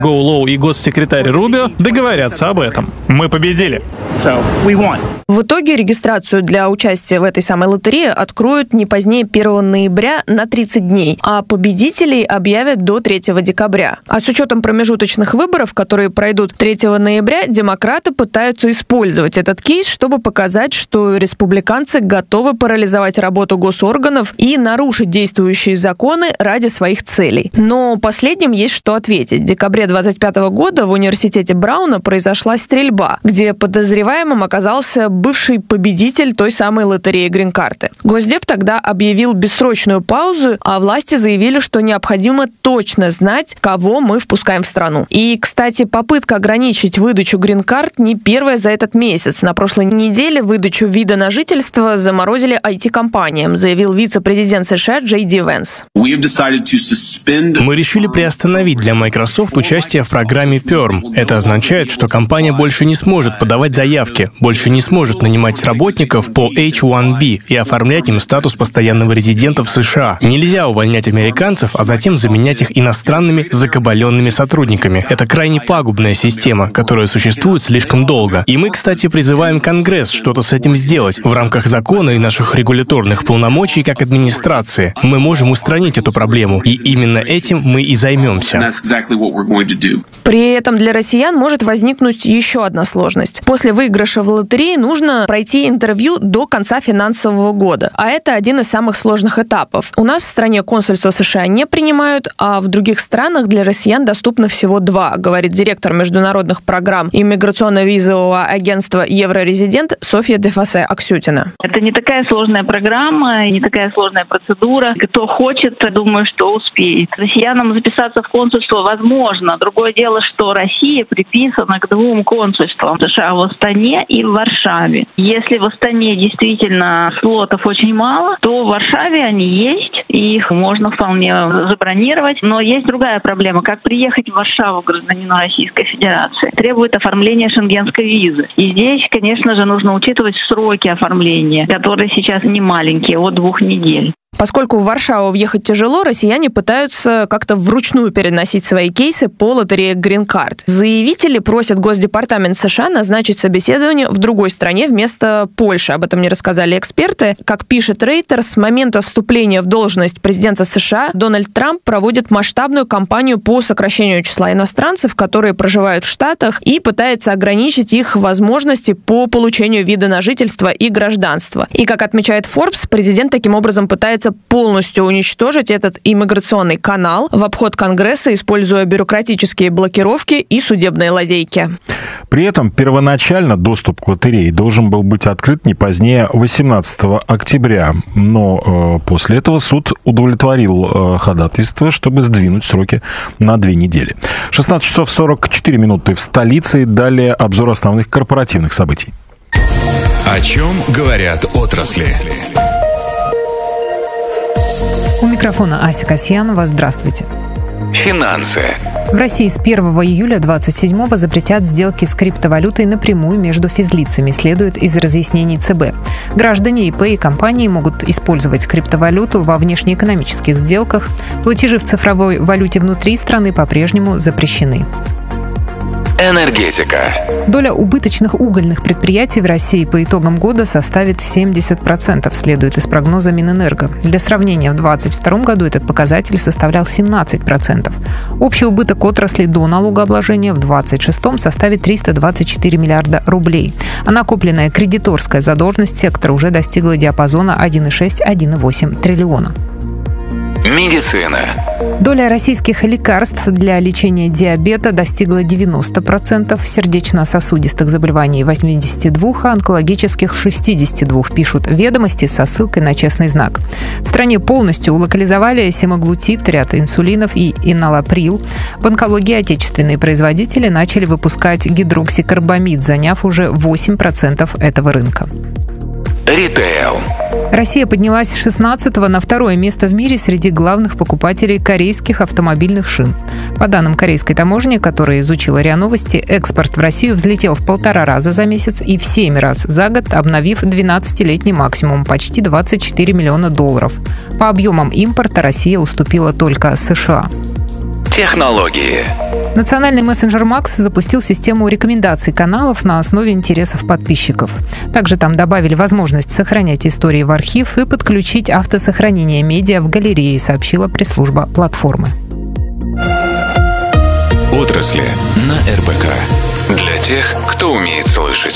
Go Low и госсекретарь Рубио договорятся об этом. Мы победили. В итоге регистрацию для участия в этой самой лотерее откроют не позднее 1 ноября на 30 дней, а победителей объявят до 3 декабря. А с учетом промежуточных выборов, которые пройдут 3 ноября, демократы пытаются использовать этот кейс, чтобы показать, что республиканцы готовы парализовать работу госорганов и нарушить действующие законы ради своих целей. Но последним есть что ответить. В декабре 2025 года в университете Брауна произошла стрельба, где подозреваемым оказался бывший победитель той самой лотереи грин-карты. Госдеп тогда объявил бессрочную паузу, а власти заявили, что необходимо точно знать, кого мы впускаем в страну. И, кстати, попытка ограничить выдачу грин-карт не первая за этот месяц. На прошлой неделе выдачу вида на жительство заморозили IT-компаниям, заявил вице-президент США Джей Ди Венс. Мы решили приостановить для Microsoft участие в программе PERM. Это означает, что компания больше не сможет подавать заявки, больше не сможет нанимать работников по H-1B и оформлять им статус постоянного резидента в США. Нельзя увольнять американцев, а затем заменять их иностранными закабаленными сотрудниками. Это крайне пагубная система, которая существует слишком долго. И мы, кстати, призываем Конгресс что-то с этим сделать. В рамках закона и наших регуляторных полномочий как администрации мы можем устранить эту проблему, и именно этим мы и займемся. При этом для россиян может возникнуть еще одна сложность. После выигрыша в лотерее нужно пройти интервью до конца финансового года. А это один из самых сложных этапов. У нас в стране консульства США не принимают, а в других странах для россиян доступно всего 2, говорит директор международных программ иммиграционно-визового агентства «Еврорезидент» Софья Дефасе Аксютина. Это не такая сложная программа, не такая сложная процедура. Кто хочет, думаю, что успеет. Россиянам записаться в консульство возможно. Другое дело, что Россия приписана к 2 консульствам США в Астане и в Варшаве. Если в Астане действительно слотов очень мало, то в Варшаве они есть, и их можно вполне забронировать. Но есть другая проблема. Как приехать в Варшаву гражданину Российской Федерации? Требует оформления шенгенской визы. И здесь, конечно же, нужно учитывать сроки оформления, которые сейчас не маленькие, от 2 недель. Поскольку в Варшаву въехать тяжело, россияне пытаются как-то вручную переносить свои кейсы по лотерее грин-карт. Заявители просят Госдепартамент США назначить собеседование в другой стране вместо Польши. Об этом мне рассказали эксперты. Как пишет Рейтер, с момента вступления в должность президента США Дональд Трамп проводит масштабную кампанию по сокращению числа иностранцев, которые проживают в Штатах, и пытается ограничить их возможности по получению вида на жительство и гражданство. И, как отмечает Forbes, президент таким образом пытается полностью уничтожить этот иммиграционный канал в обход Конгресса, используя бюрократические блокировки и судебные лазейки. При этом первоначально доступ к лотерее должен был быть открыт не позднее 18 октября, но после этого суд удовлетворил ходатайство, чтобы сдвинуть сроки на 2 недели. 16 часов 44 минуты в столице, и далее обзор основных корпоративных событий. О чем говорят отрасли? У микрофона Ася Касьянова. Здравствуйте. Финансы. В России с 1 июля 27-го запретят сделки с криптовалютой напрямую между физлицами, следует из разъяснений ЦБ. Граждане, ИП и компании могут использовать криптовалюту во внешнеэкономических сделках. Платежи в цифровой валюте внутри страны по-прежнему запрещены. Энергетика. Доля убыточных угольных предприятий в России по итогам года составит 70%, следует из прогноза Минэнерго. Для сравнения, в 2022 году этот показатель составлял 17%. Общий убыток отрасли до налогообложения в 2026 составит 324 миллиарда рублей. А накопленная кредиторская задолженность сектора уже достигла диапазона 1,6-1,8 триллиона. Медицина. Доля российских лекарств для лечения диабета достигла 90%, сердечно-сосудистых заболеваний 82%, а онкологических 62%, пишут «Ведомости» со ссылкой на честный знак. В стране полностью локализовали семаглутид, ряд инсулинов и иналаприл. В онкологии отечественные производители начали выпускать гидроксикарбамид, заняв уже 8% этого рынка. Ритейл. Россия поднялась с 16-го на 2-е место в мире среди главных покупателей корейских автомобильных шин. По данным корейской таможни, которая изучила РИА Новости, экспорт в Россию взлетел в 1,5 раза за месяц и в 7 раз за год, обновив 12-летний максимум – почти 24 миллиона долларов. По объемам импорта Россия уступила только США. Технологии. Национальный мессенджер Макс запустил систему рекомендаций каналов на основе интересов подписчиков. Также там добавили возможность сохранять истории в архив и подключить автосохранение медиа в галерее, сообщила пресс-служба платформы. Отрасли на РБК. Для тех, кто умеет слышать.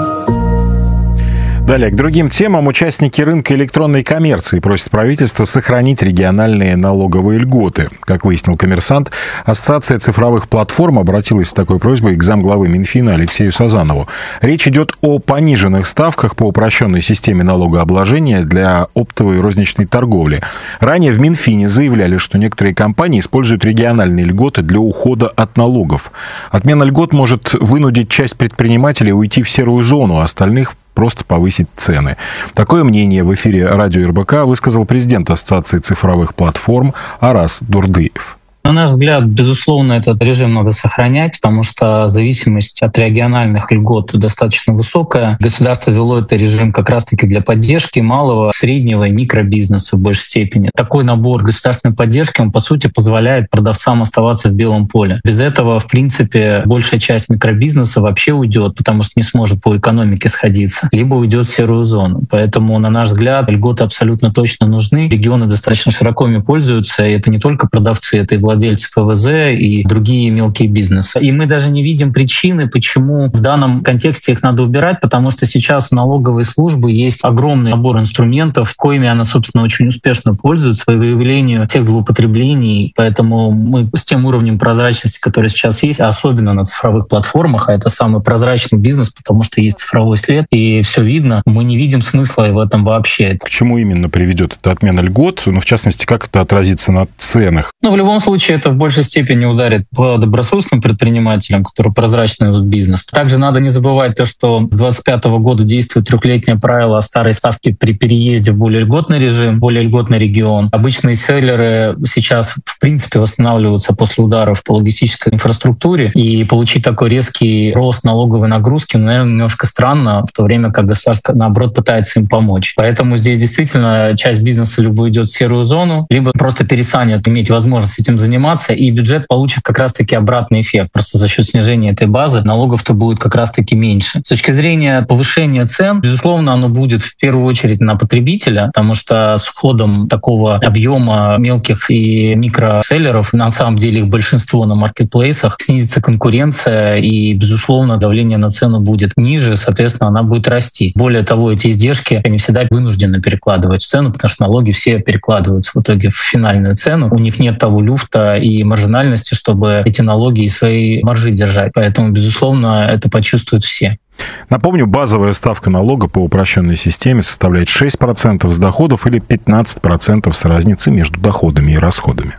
Далее, к другим темам. Участники рынка электронной коммерции просят правительства сохранить региональные налоговые льготы. Как выяснил «Коммерсант», Ассоциация цифровых платформ обратилась с такой просьбой к замглавы Минфина Алексею Сазанову. Речь идет о пониженных ставках по упрощенной системе налогообложения для оптовой и розничной торговли. Ранее в Минфине заявляли, что некоторые компании используют региональные льготы для ухода от налогов. Отмена льгот может вынудить часть предпринимателей уйти в серую зону, а остальных просто повысить цены. Такое мнение в эфире радио РБК высказал президент Ассоциации цифровых платформ Арас Дурдыев. На наш взгляд, безусловно, этот режим надо сохранять, потому что зависимость от региональных льгот достаточно высокая. Государство ввело этот режим как раз-таки для поддержки малого, среднего и микробизнеса в большей степени. Такой набор государственной поддержки, он, по сути, позволяет продавцам оставаться в белом поле. Без этого, в принципе, большая часть микробизнеса вообще уйдет, потому что не сможет по экономике сходиться, либо уйдет в серую зону. Поэтому, на наш взгляд, льготы абсолютно точно нужны. Регионы достаточно широко ими пользуются, и это не только продавцы, это и владельцы ПВЗ и другие мелкие бизнесы. И мы даже не видим причины, почему в данном контексте их надо убирать, потому что сейчас у налоговой службы есть огромный набор инструментов, коими она, собственно, очень успешно пользуется по выявлению всех злоупотреблений. Поэтому мы с тем уровнем прозрачности, который сейчас есть, особенно на цифровых платформах, а это самый прозрачный бизнес, потому что есть цифровой след, и все видно, мы не видим смысла в этом вообще. К чему именно приведет эта отмена льгот? Ну, в частности, как это отразится на ценах? В любом случае, это в большей степени ударит по добросовестным предпринимателям, которые прозрачно ведут бизнес. Также надо не забывать то, что с 2025 года действует 3-летнее правило о старой ставке при переезде в более льготный режим, более льготный регион. Обычные селлеры сейчас, в принципе, восстанавливаются после ударов по логистической инфраструктуре, и получить такой резкий рост налоговой нагрузки, наверное, немножко странно, в то время как государство, наоборот, пытается им помочь. Поэтому здесь действительно часть бизнеса либо идет в серую зону, либо просто перестанет иметь возможность этим заниматься, и бюджет получит как раз-таки обратный эффект. Просто за счет снижения этой базы налогов-то будет как раз-таки меньше. С точки зрения повышения цен, безусловно, оно будет в первую очередь на потребителя, потому что с входом такого объема мелких и микроселлеров, на самом деле их большинство на маркетплейсах, снизится конкуренция, и, безусловно, давление на цену будет ниже, соответственно, она будет расти. Более того, эти издержки, они всегда вынуждены перекладывать в цену, потому что налоги все перекладываются в итоге в финальную цену. У них нет того люфта и маржинальности, чтобы эти налоги и свои маржи держать. Поэтому, безусловно, это почувствуют все. Напомню, базовая ставка налога по упрощенной системе составляет 6% с доходов или 15% с разницы между доходами и расходами.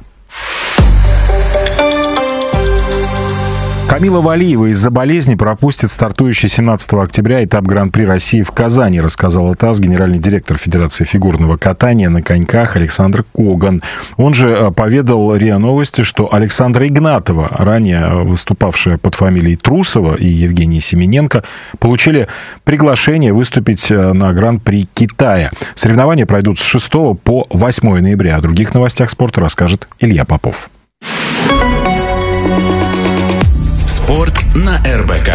Камила Валиева из-за болезни пропустит стартующий 17 октября этап Гран-при России в Казани, рассказал ТАСС генеральный директор Федерации фигурного катания на коньках Александр Коган. Он же поведал РИА Новости, что Александра Игнатова, ранее выступавшая под фамилией Трусова, и Евгений Семененко, получили приглашение выступить на Гран-при Китая. Соревнования пройдут с 6 по 8 ноября. О других новостях спорта расскажет Илья Попов. Спорт на РБК.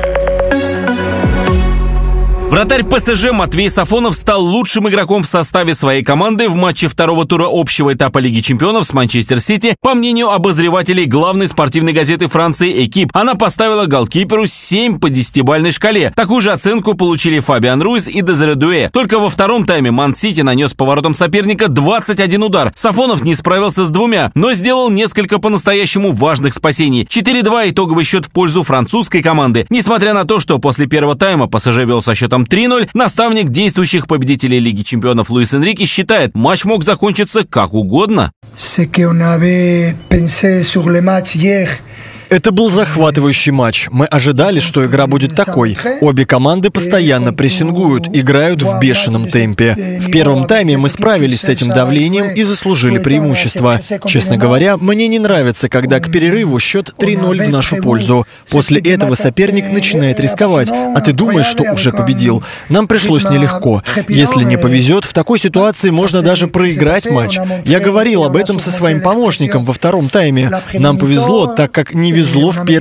Вратарь ПСЖ Матвей Сафонов стал лучшим игроком в составе своей команды в матче второго тура общего этапа Лиги чемпионов с Манчестер Сити, по мнению обозревателей главной спортивной газеты Франции «Экип». Она поставила голкиперу 7 по 10-бальной шкале. Такую же оценку получили Фабиан Руис и Дезире Дуэ. Только во втором тайме Ман-Сити нанес по воротам соперника 21 удар. Сафонов не справился с 2, но сделал несколько по-настоящему важных спасений. 4-2 итоговый счет в пользу французской команды. Несмотря на то, что после первого тайма ПСЖ вел со счетом 3-0, наставник действующих победителей Лиги чемпионов Луис Энрике считает, матч мог закончиться как угодно. Это был захватывающий матч. Мы ожидали, что игра будет такой. Обе команды постоянно прессингуют, играют в бешеном темпе. В первом тайме мы справились с этим давлением и заслужили преимущество. Честно говоря, мне не нравится, когда к перерыву счет 3-0 в нашу пользу. После этого соперник начинает рисковать, а ты думаешь, что уже победил. Нам пришлось нелегко. Если не повезет, в такой ситуации можно даже проиграть матч. Я говорил об этом со своим помощником во втором тайме. Нам повезло, так как не везло в первом